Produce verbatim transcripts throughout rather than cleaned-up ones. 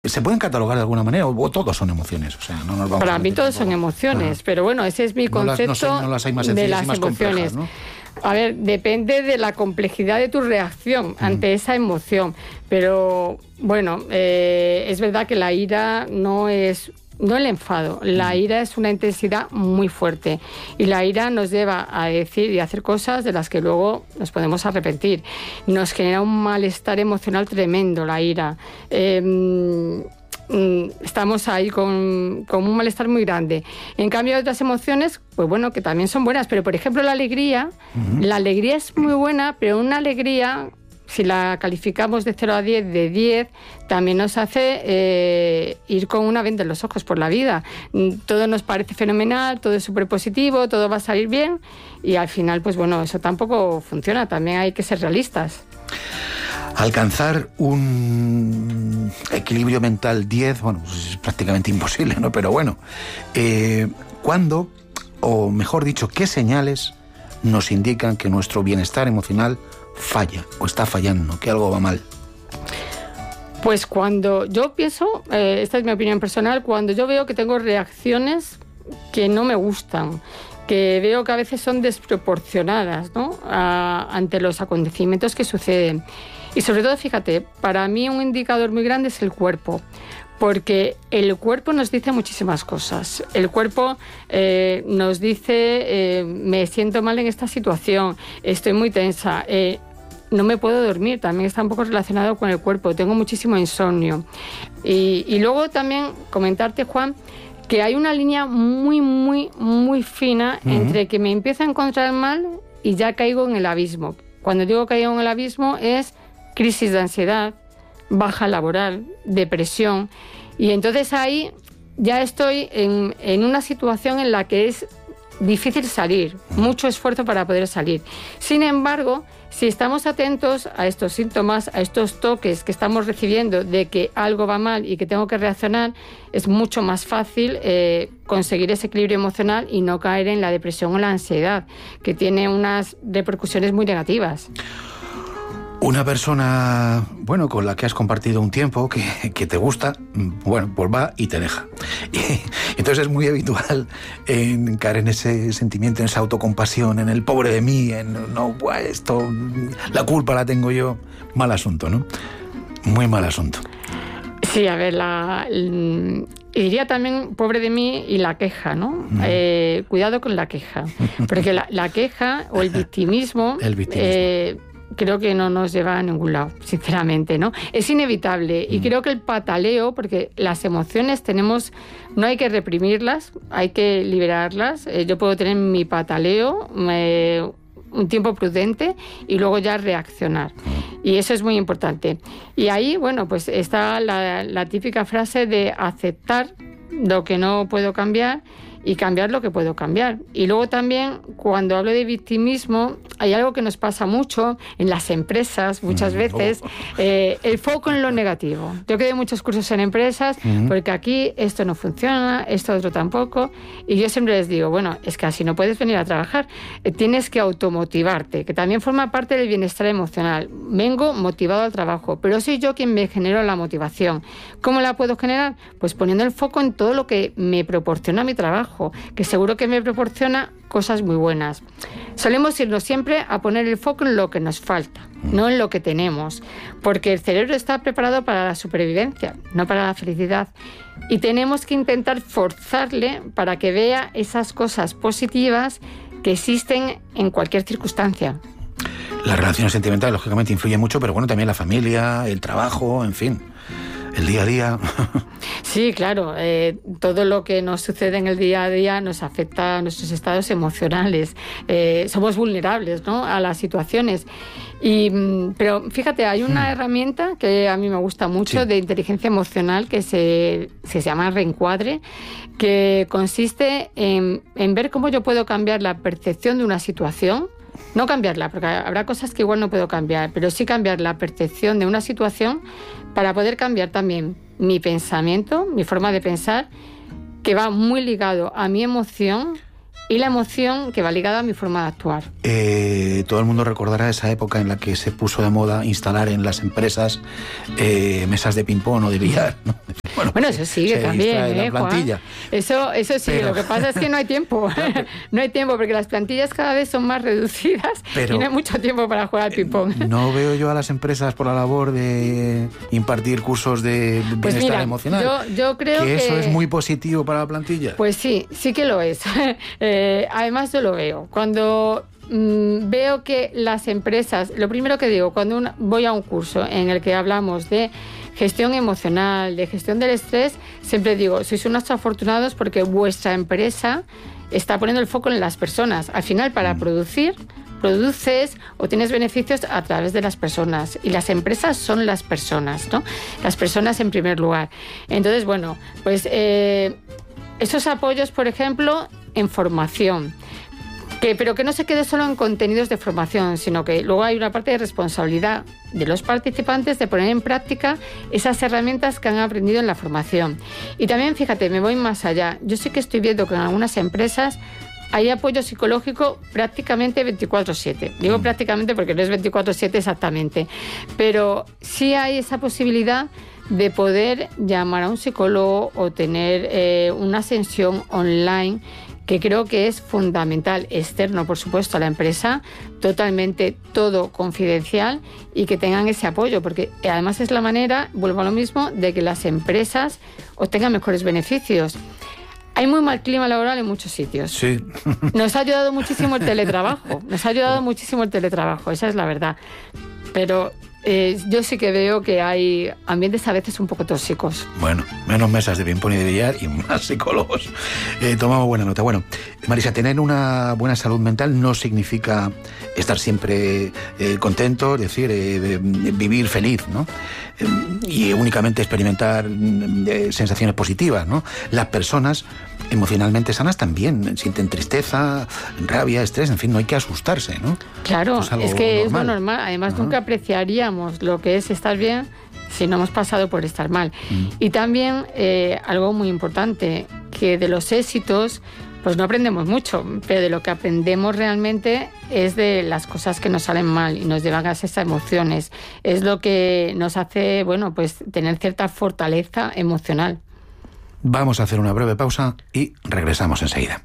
¿Se pueden catalogar de alguna manera o todos son emociones? O sea, no nos vamos Para a mí todos son emociones, Ajá. pero bueno, ese es mi concepto no las, no sé, no las hay más de las y más emociones. ¿No? A ver, depende de la complejidad de tu reacción mm. ante esa emoción, pero bueno, eh, es verdad que la ira no es... No el enfado, la ira es una intensidad muy fuerte y la ira nos lleva a decir y a hacer cosas de las que luego nos podemos arrepentir. Nos genera un malestar emocional tremendo la ira. Eh, estamos ahí con, con un malestar muy grande. En cambio, hay otras emociones, pues bueno, que también son buenas, pero por ejemplo la alegría, uh-huh. la alegría es muy buena, pero una alegría... Si la calificamos de cero a diez, de diez, también nos hace eh, ir con una venda en los ojos por la vida. Todo nos parece fenomenal, todo es súper positivo, todo va a salir bien y al final, pues bueno, eso tampoco funciona, también hay que ser realistas. Alcanzar un equilibrio mental diez, bueno, pues es prácticamente imposible, ¿no? Pero bueno, eh, ¿cuándo, o mejor dicho, qué señales nos indican que nuestro bienestar emocional falla o está fallando, que algo va mal? Pues cuando yo pienso, eh, esta es mi opinión personal, cuando yo veo que tengo reacciones que no me gustan, que veo que a veces son desproporcionadas, ¿no? a, ante los acontecimientos que suceden. Y sobre todo, fíjate, para mí un indicador muy grande es el cuerpo. Porque el cuerpo nos dice muchísimas cosas. El cuerpo eh, nos dice, eh, me siento mal en esta situación, estoy muy tensa, eh, no me puedo dormir, también está un poco relacionado con el cuerpo, tengo muchísimo insomnio. Y, y luego también comentarte, Juan, que hay una línea muy, muy, muy fina uh-huh. entre que me empiezo a encontrar mal y ya caigo en el abismo. Cuando digo caigo en el abismo es crisis de ansiedad, baja laboral, depresión, y entonces ahí ya estoy en, en una situación en la que es difícil salir, mucho esfuerzo para poder salir. Sin embargo, si estamos atentos a estos síntomas, a estos toques que estamos recibiendo de que algo va mal y que tengo que reaccionar, es mucho más fácil eh, conseguir ese equilibrio emocional y no caer en la depresión o la ansiedad, que tiene unas repercusiones muy negativas. Una persona, bueno, con la que has compartido un tiempo, que, que te gusta, bueno, pues va y te deja. Y, entonces es muy habitual en caer en ese sentimiento, en esa autocompasión, en el pobre de mí, en no, pues esto, la culpa la tengo yo. Mal asunto, ¿no? Muy mal asunto. Sí, a ver, la... Y diría también pobre de mí y la queja, ¿no? Mm. Eh, cuidado con la queja, porque la, la queja o el victimismo... el victimismo. Eh, creo que no nos lleva a ningún lado, sinceramente, ¿no? Es inevitable y mm. creo que el pataleo, porque las emociones tenemos, no hay que reprimirlas, hay que liberarlas. Eh, yo puedo tener mi pataleo, eh, un tiempo prudente y luego ya reaccionar. Y eso es muy importante. Y ahí, bueno, pues está la, la típica frase de aceptar lo que no puedo cambiar y cambiar lo que puedo cambiar. Y luego también, cuando hablo de victimismo, hay algo que nos pasa mucho en las empresas, muchas veces, eh, el foco en lo negativo. Yo que doy muchos cursos en empresas, uh-huh. porque aquí esto no funciona, esto otro tampoco, y yo siempre les digo, bueno, es que así no puedes venir a trabajar, eh, tienes que automotivarte, que también forma parte del bienestar emocional. Vengo motivado al trabajo, pero soy yo quien me genero la motivación. ¿Cómo la puedo generar? Pues poniendo el foco en todo lo que me proporciona mi trabajo, que seguro que me proporciona cosas muy buenas. Solemos irnos siempre a poner el foco en lo que nos falta, no en lo que tenemos, porque el cerebro está preparado para la supervivencia, no para la felicidad. Y tenemos que intentar forzarle para que vea esas cosas positivas que existen en cualquier circunstancia. Las relaciones sentimentales, lógicamente, influyen mucho, pero bueno, también la familia, el trabajo, en fin, el día a día. Sí, claro, eh, todo lo que nos sucede en el día a día nos afecta a nuestros estados emocionales. Eh, somos vulnerables, ¿no?, a las situaciones. Y, pero fíjate, hay una hmm. herramienta que a mí me gusta mucho, sí. de inteligencia emocional, que se, se llama Reencuadre, que consiste en, en ver cómo yo puedo cambiar la percepción de una situación. No cambiarla, porque habrá cosas que igual no puedo cambiar, pero sí cambiar la percepción de una situación para poder cambiar también mi pensamiento, mi forma de pensar, que va muy ligado a mi emoción, y la emoción que va ligada a mi forma de actuar. Eh, todo el mundo recordará esa época en la que se puso de moda instalar en las empresas eh, mesas de ping-pong o de billar, ¿no? Bueno, bueno, eso sigue también, ¿eh, la plantilla. Juan? Eso, eso sí, pero, lo que pasa es que no hay tiempo. Claro, no hay tiempo porque las plantillas cada vez son más reducidas pero, y no hay mucho tiempo para jugar al ping-pong. No veo yo a las empresas por la labor de impartir cursos de bienestar pues mira, emocional. Yo, yo creo que, que eso es muy positivo para la plantilla. Pues sí, sí que lo es. eh, además yo lo veo. Cuando mmm, veo que las empresas, lo primero que digo, cuando una, voy a un curso en el que hablamos de gestión emocional, de gestión del estrés, siempre digo, sois unos afortunados porque vuestra empresa está poniendo el foco en las personas. Al final, para mm. producir, produces o tienes beneficios a través de las personas. Y las empresas son las personas, ¿no? Las personas en primer lugar. Entonces, bueno, pues eh, esos apoyos, por ejemplo, en formación. Que, pero que no se quede solo en contenidos de formación, sino que luego hay una parte de responsabilidad de los participantes de poner en práctica esas herramientas que han aprendido en la formación. Y también, fíjate, me voy más allá. Yo sí que estoy viendo que en algunas empresas hay apoyo psicológico prácticamente veinticuatro siete. Digo mm. prácticamente porque no es veinticuatro siete exactamente, pero sí hay esa posibilidad de poder llamar a un psicólogo o tener eh, una sesión online, que creo que es fundamental, externo, por supuesto, a la empresa, totalmente todo confidencial y que tengan ese apoyo, porque además es la manera, vuelvo a lo mismo, de que las empresas obtengan mejores beneficios. Hay muy mal clima laboral en muchos sitios. Sí. Nos ha ayudado muchísimo el teletrabajo, nos ha ayudado muchísimo el teletrabajo, esa es la verdad. Pero eh, yo sí que veo que hay ambientes a veces un poco tóxicos. Bueno, menos mesas de ping-pong y de billar y más psicólogos. Eh, tomamos buena nota. Bueno, Marisa, tener una buena salud mental no significa estar siempre eh, contento, es decir, eh, vivir feliz, ¿no? Eh, y únicamente experimentar eh, sensaciones positivas, ¿no? Las personas emocionalmente sanas también sienten tristeza, rabia, estrés, en fin, no hay que asustarse, ¿no? Claro, es, es que normal. es lo normal. Además, uh-huh. nunca apreciaríamos lo que es estar bien si no hemos pasado por estar mal. Uh-huh. Y también eh, algo muy importante, que de los éxitos pues no aprendemos mucho, pero de lo que aprendemos realmente es de las cosas que nos salen mal y nos llevan a esas emociones. Es lo que nos hace, bueno, pues tener cierta fortaleza emocional. Vamos a hacer una breve pausa y regresamos enseguida.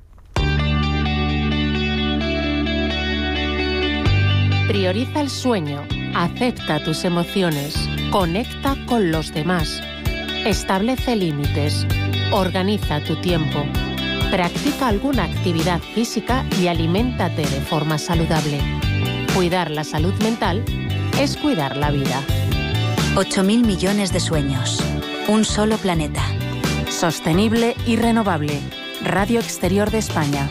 Prioriza el sueño, acepta tus emociones, conecta con los demás, establece límites, organiza tu tiempo, practica alguna actividad física y aliméntate de forma saludable. Cuidar la salud mental es cuidar la vida. ocho mil millones de sueños. Un solo planeta. Sostenible y renovable. Radio Exterior de España.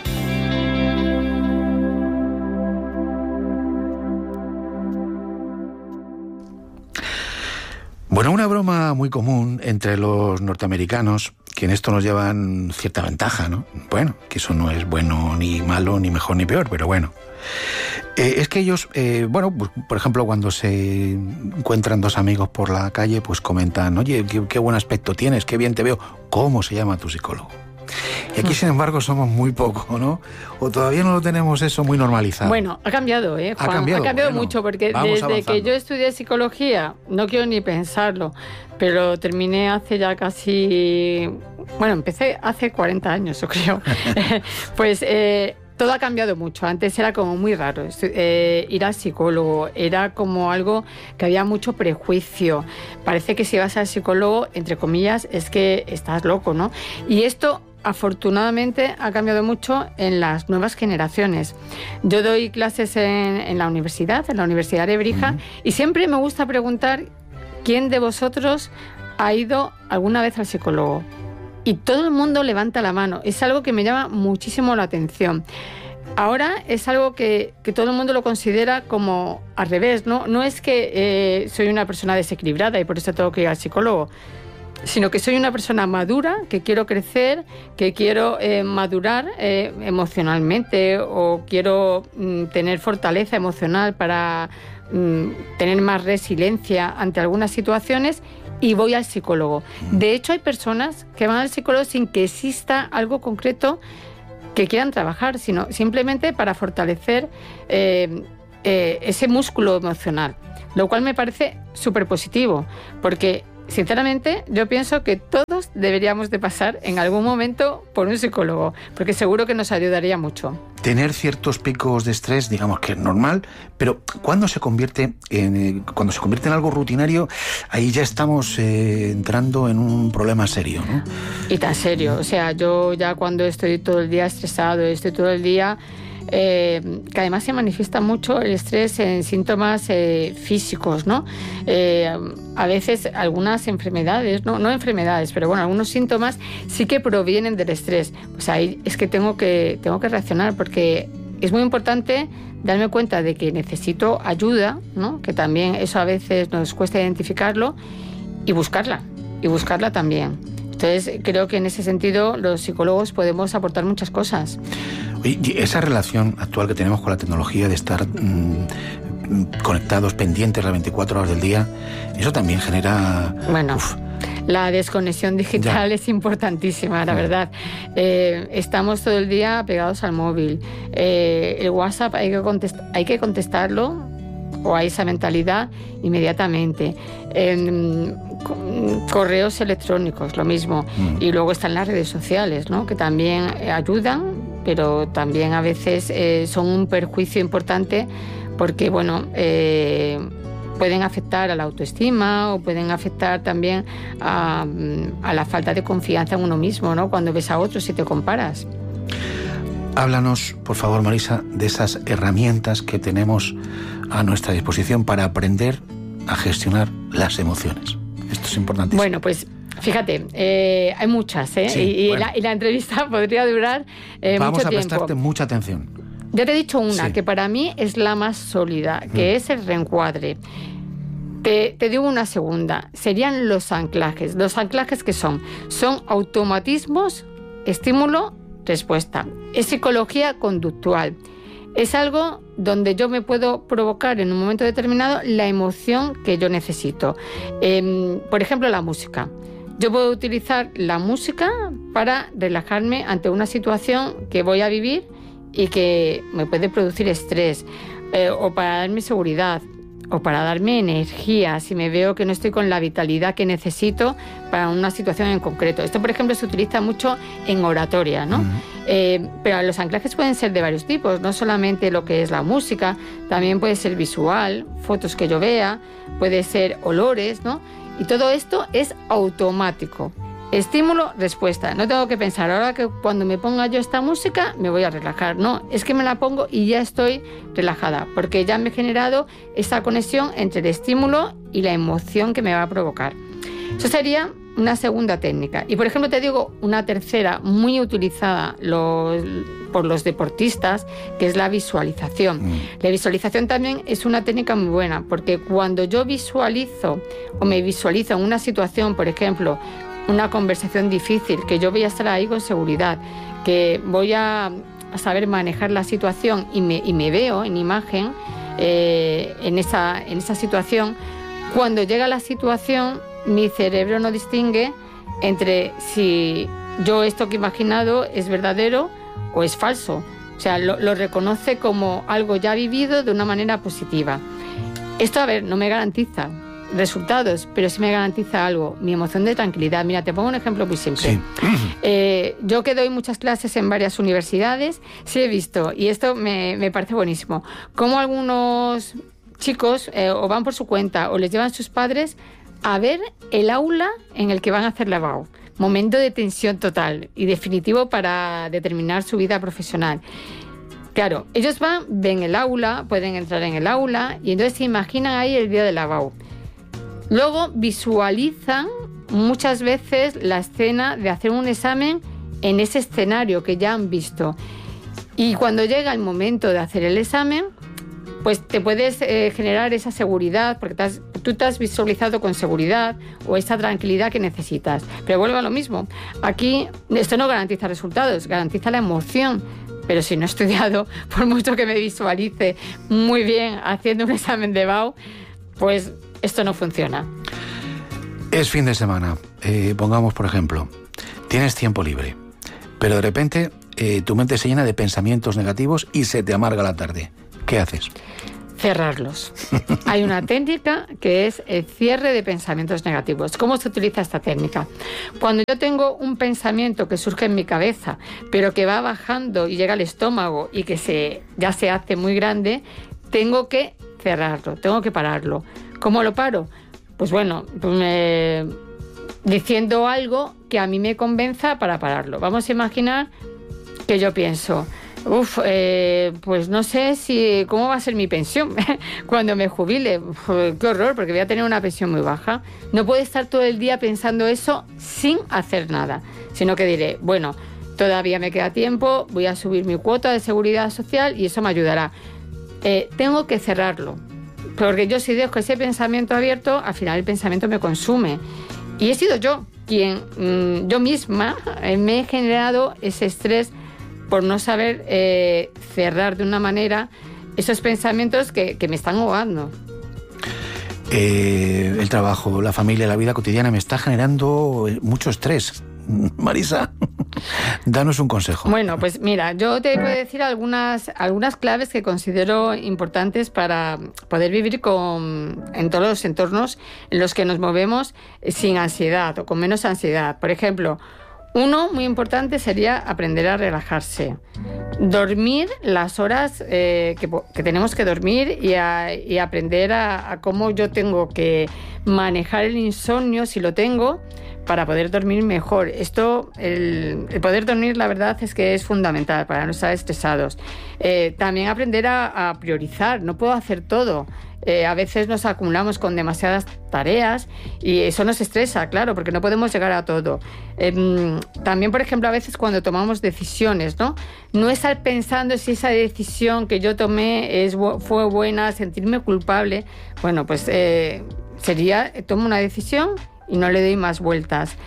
Bueno, una broma muy común entre los norteamericanos, que en esto nos llevan cierta ventaja, ¿no? Bueno, que eso no es bueno ni malo, ni mejor ni peor, pero bueno. Eh, es que ellos, eh, bueno, pues, por ejemplo, cuando se encuentran dos amigos por la calle, pues comentan, oye, qué, qué buen aspecto tienes, qué bien te veo, ¿cómo se llama tu psicólogo? Y aquí, sin embargo, somos muy poco, ¿no? O todavía no lo tenemos eso muy normalizado. Bueno, ha cambiado, ¿eh, Juan? Ha cambiado, ha cambiado bueno, mucho, porque desde avanzando. que yo estudié psicología, no quiero ni pensarlo, pero terminé hace ya casi... Bueno, empecé hace cuarenta años, yo creo. Pues... Eh, todo ha cambiado mucho. Antes era como muy raro. Eh, ir al psicólogo era como algo que había mucho prejuicio. Parece que si vas al psicólogo, entre comillas, es que estás loco, ¿no? Y esto, afortunadamente, ha cambiado mucho en las nuevas generaciones. Yo doy clases en, en la universidad, en la Universidad de Évrija, uh-huh. y siempre me gusta preguntar quién de vosotros ha ido alguna vez al psicólogo. Y todo el mundo levanta la mano. Es algo que me llama muchísimo la atención. Ahora es algo que, que todo el mundo lo considera como al revés, ¿no? No es que eh, soy una persona desequilibrada y por eso tengo que ir al psicólogo, sino que soy una persona madura, que quiero crecer, que quiero eh, madurar eh, emocionalmente o quiero mm, tener fortaleza emocional para mm, tener más resiliencia ante algunas situaciones. Y voy al psicólogo. De hecho, hay personas que van al psicólogo sin que exista algo concreto que quieran trabajar, sino simplemente para fortalecer eh, eh, ese músculo emocional, lo cual me parece súper positivo, porque sinceramente yo pienso que todos deberíamos de pasar en algún momento por un psicólogo, porque seguro que nos ayudaría mucho. Tener ciertos picos de estrés, digamos que es normal, pero cuando se convierte en, cuando se convierte en algo rutinario, ahí ya estamos eh, entrando en un problema serio, ¿no? Y tan serio, o sea, yo ya cuando estoy todo el día estresado, estoy todo el día... Eh, que además se manifiesta mucho el estrés en síntomas eh, físicos, ¿no? Eh, a veces algunas enfermedades, ¿no? no enfermedades, pero bueno, algunos síntomas sí que provienen del estrés. Pues ahí es que tengo que, tengo que reaccionar, porque es muy importante darme cuenta de que necesito ayuda, ¿no? Que también eso a veces nos cuesta identificarlo, y buscarla, y buscarla también. Entonces creo que en ese sentido los psicólogos podemos aportar muchas cosas. Y esa relación actual que tenemos con la tecnología de estar mmm, conectados, pendientes las veinticuatro horas del día, eso también genera... Bueno, uf. La desconexión digital ya. es importantísima, la verdad. Eh, estamos todo el día pegados al móvil. Eh, el WhatsApp hay que, contest- hay que contestarlo, o hay esa mentalidad inmediatamente. Eh, correos electrónicos, lo mismo. Mm. Y luego están las redes sociales, ¿no? Que también ayudan, pero también a veces eh, son un perjuicio importante, porque, bueno, eh, pueden afectar a la autoestima, o pueden afectar también a, a la falta de confianza en uno mismo, ¿no? Cuando ves a otros y te comparas. Háblanos, por favor, Marisa, de esas herramientas que tenemos a nuestra disposición para aprender a gestionar las emociones. Esto es importantísimo. Bueno, pues fíjate, eh, hay muchas, ¿eh? Sí, y, y, bueno. la, y la entrevista podría durar eh, Vamos mucho a tiempo. prestarte mucha atención. Ya te he dicho una, sí. que para mí es la más sólida, que mm. es el reencuadre. Te, te digo una segunda, serían los anclajes. ¿Los anclajes qué son? Son automatismos, estímulo, respuesta. Es psicología conductual. Es algo donde yo me puedo provocar en un momento determinado la emoción que yo necesito. Eh, por ejemplo, la música. Yo puedo utilizar la música para relajarme ante una situación que voy a vivir y que me puede producir estrés, eh, o para darme seguridad, o para darme energía, si me veo que no estoy con la vitalidad que necesito para una situación en concreto. Esto, por ejemplo, se utiliza mucho en oratoria, ¿no? Uh-huh. Eh, pero los anclajes pueden ser de varios tipos, no solamente lo que es la música, también puede ser visual, fotos que yo vea, puede ser olores, ¿no? Y todo esto es automático. Estímulo, respuesta. No tengo que pensar, ahora que cuando me ponga yo esta música me voy a relajar. No, es que me la pongo y ya estoy relajada, porque ya me he generado esa conexión entre el estímulo y la emoción que me va a provocar. Eso sería una segunda técnica. Y, por ejemplo, te digo una tercera muy utilizada los, por los deportistas, que es la visualización. Mm. La visualización también es una técnica muy buena, porque cuando yo visualizo o me visualizo en una situación, por ejemplo, una conversación difícil, que yo voy a estar ahí con seguridad, que voy a, a saber manejar la situación y me, y me veo en imagen eh, en, esa, en esa situación, cuando llega la situación mi cerebro no distingue entre si yo esto que he imaginado es verdadero o es falso. O sea, lo, lo reconoce como algo ya vivido de una manera positiva. Esto, a ver, no me garantiza resultados, pero sí me garantiza algo, mi emoción de tranquilidad. Mira, te pongo un ejemplo muy simple. Sí. Eh, yo que doy muchas clases en varias universidades, sí he visto, y esto me, me parece buenísimo, cómo algunos chicos eh, o van por su cuenta o les llevan sus padres a ver el aula en el que van a hacer la V A U. Momento de tensión total y definitivo para determinar su vida profesional. Claro, ellos van, ven el aula, pueden entrar en el aula y entonces se imaginan ahí el día de la V A U. Luego visualizan muchas veces la escena de hacer un examen en ese escenario que ya han visto. Y cuando llega el momento de hacer el examen, pues te puedes eh, generar esa seguridad, porque te has, tú te has visualizado con seguridad o esa tranquilidad que necesitas. Pero vuelvo a lo mismo. Aquí esto no garantiza resultados, garantiza la emoción. Pero si no he estudiado, por mucho que me visualice muy bien haciendo un examen de V A U, pues esto no funciona. Es fin de semana. Eh, pongamos, por ejemplo, tienes tiempo libre, pero de repente eh, tu mente se llena de pensamientos negativos y se te amarga la tarde. ¿Qué haces? Cerrarlos. Hay una técnica que es el cierre de pensamientos negativos. ¿Cómo se utiliza esta técnica? Cuando yo tengo un pensamiento que surge en mi cabeza, pero que va bajando y llega al estómago y que se, ya se hace muy grande, tengo que cerrarlo, tengo que pararlo. ¿Cómo lo paro? Pues bueno, pues me, diciendo algo que a mí me convenza para pararlo. Vamos a imaginar que yo pienso... Uf, eh, pues no sé si cómo va a ser mi pensión cuando me jubile. Uf, qué horror, porque voy a tener una pensión muy baja. No puedo estar todo el día pensando eso sin hacer nada, sino que diré, bueno, todavía me queda tiempo, voy a subir mi cuota de seguridad social y eso me ayudará. Eh, tengo que cerrarlo, porque yo si dejo ese pensamiento abierto, al final el pensamiento me consume. Y he sido yo quien, mmm, yo misma, eh, me he generado ese estrés por no saber eh, cerrar de una manera esos pensamientos que, que me están ahogando. Eh, el trabajo, la familia, la vida cotidiana me está generando mucho estrés. Marisa, danos un consejo. Bueno, pues mira, yo te puedo decir algunas, algunas claves que considero importantes para poder vivir con, en todos los entornos en los que nos movemos sin ansiedad o con menos ansiedad. Por ejemplo, uno muy importante sería aprender a relajarse. Dormir las horas eh, que, que tenemos que dormir y, a, y aprender a, a cómo yo tengo que manejar el insomnio, si lo tengo, para poder dormir mejor. Esto, el, el poder dormir, la verdad es que es fundamental para no estar estresados. Eh, también aprender a, a priorizar. No puedo hacer todo. Eh, a veces nos acumulamos con demasiadas tareas y eso nos estresa, claro, porque no podemos llegar a todo. Eh, también, por ejemplo, a veces cuando tomamos decisiones, ¿no? No estar pensando si esa decisión que yo tomé es, fue buena, sentirme culpable. Bueno, pues eh, sería, tomo una decisión y no le doy más vueltas.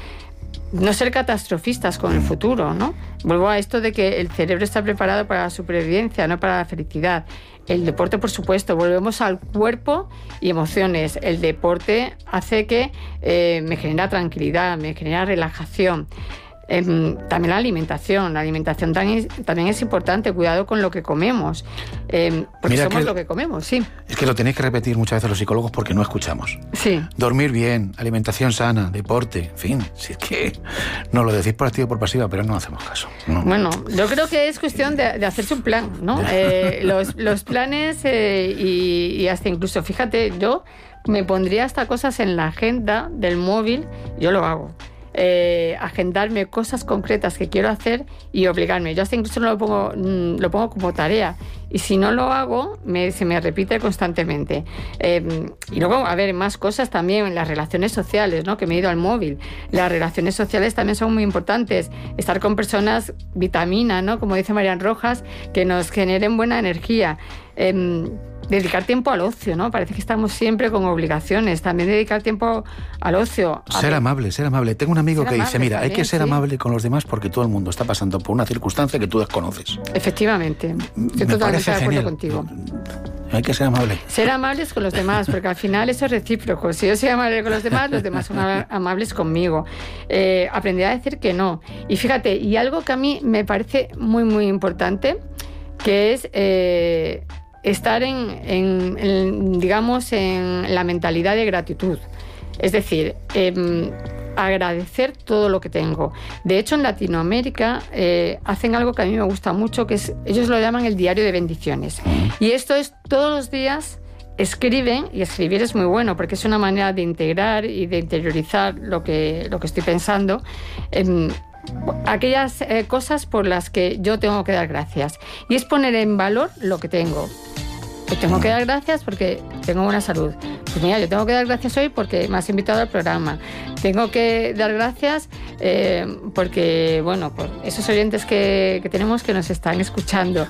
No ser catastrofistas con el futuro, ¿no? Vuelvo a esto de que el cerebro está preparado para la supervivencia, no para la felicidad. El deporte, por supuesto, volvemos al cuerpo y emociones. El deporte hace que eh, me genera tranquilidad, me genera relajación. Eh, también la alimentación. La alimentación también es, también es importante. Cuidado con lo que comemos. Eh, porque Mira somos que, lo que comemos, sí. Es que lo tenéis que repetir muchas veces los psicólogos porque no escuchamos. Sí. Dormir bien, alimentación sana, deporte, en fin. Si es que nos lo decís por activa y por pasiva, pero no hacemos caso. No. Bueno, yo creo que es cuestión de, de hacerse un plan, ¿no? eh, los, los planes eh, y, y hasta incluso, fíjate, yo me pondría hasta cosas en la agenda del móvil, yo lo hago. Eh, agendarme cosas concretas que quiero hacer y obligarme. Yo hasta incluso no lo pongo, lo pongo como tarea y si no lo hago me, se me repite constantemente. Eh, y luego, a ver, más cosas también en las relaciones sociales, ¿no? Que me he ido al móvil. Las relaciones sociales también son muy importantes. Estar con personas vitamina, ¿no? Como dice Marian Rojas, que nos generen buena energía. Eh, Dedicar tiempo al ocio, ¿no? Parece que estamos siempre con obligaciones. También dedicar tiempo al ocio. A ser ver. amable, ser amable. Tengo un amigo ser que dice, mira, también, hay que ser sí. amable con los demás porque todo el mundo está pasando por una circunstancia que tú desconoces. Efectivamente. Estoy Me totalmente de acuerdo genial. contigo. Hay que ser amable. Ser amables con los demás, porque al final eso es recíproco. Si yo soy amable con los demás, los demás son amables conmigo. Eh, aprender a decir que no. Y fíjate, y algo que a mí me parece muy, muy importante, que es... Eh, estar en, en, en, digamos, en la mentalidad de gratitud. Es decir, eh, agradecer todo lo que tengo. De hecho, en Latinoamérica eh, hacen algo que a mí me gusta mucho, que es, ellos lo llaman el diario de bendiciones. Y esto es todos los días escriben, y escribir es muy bueno porque es una manera de integrar y de interiorizar lo que, lo que estoy pensando. Eh, aquellas eh, cosas por las que yo tengo que dar gracias. Y es poner en valor lo que tengo. Yo tengo que dar gracias porque tengo buena salud. Pues mira, yo tengo que dar gracias hoy porque me has invitado al programa. Tengo que dar gracias eh, porque, bueno, por esos oyentes que, que tenemos que nos están escuchando.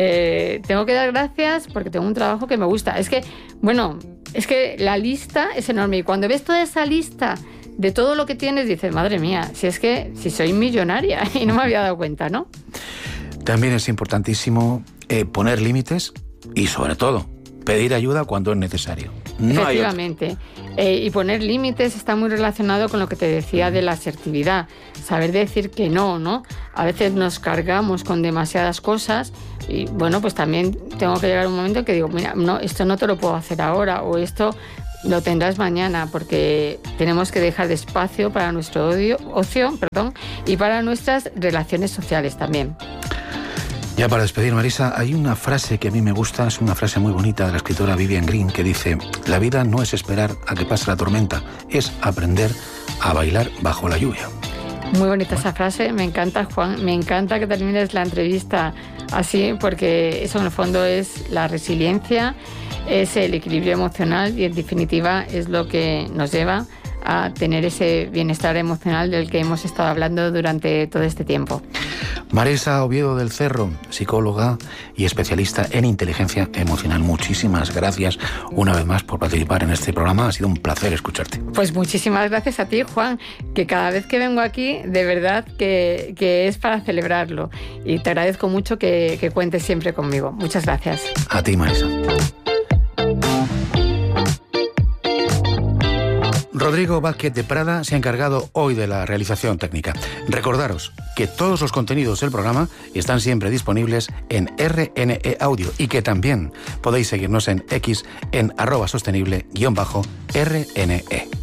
Eh, tengo que dar gracias porque tengo un trabajo que me gusta. Es que, bueno, es que la lista es enorme. Y cuando ves toda esa lista de todo lo que tienes, dices, madre mía, si es que si soy millonaria y no me había dado cuenta, ¿no? También es importantísimo eh, poner límites y, sobre todo, pedir ayuda cuando es necesario. No Efectivamente. Eh, y poner límites está muy relacionado con lo que te decía de la asertividad. Saber decir que no, ¿no? A veces nos cargamos con demasiadas cosas y, bueno, pues también tengo que llegar a un momento en que digo, mira, no, esto no te lo puedo hacer ahora o esto lo tendrás mañana, porque tenemos que dejar de espacio para nuestro odio, ocio perdón, y para nuestras relaciones sociales también. Ya para despedir, Marisa, hay una frase que a mí me gusta, es una frase muy bonita de la escritora Vivian Green, que dice: la vida no es esperar a que pase la tormenta, es aprender a bailar bajo la lluvia. Muy bonita esa frase, me encanta, Juan, me encanta que termines la entrevista así, porque eso en el fondo es la resiliencia, es el equilibrio emocional y en definitiva es lo que nos lleva a tener ese bienestar emocional del que hemos estado hablando durante todo este tiempo. Marisa Oviedo del Cerro, psicóloga y especialista en inteligencia emocional. Muchísimas gracias una vez más por participar en este programa. Ha sido un placer escucharte. Pues muchísimas gracias a ti, Juan, que cada vez que vengo aquí, de verdad que, que es para celebrarlo. Y te agradezco mucho que, que cuentes siempre conmigo. Muchas gracias. A ti, Marisa. Rodrigo Vázquez de Prada se ha encargado hoy de la realización técnica. Recordaros que todos los contenidos del programa están siempre disponibles en R N E Audio y que también podéis seguirnos en X en arroba sostenible guión bajo R N E.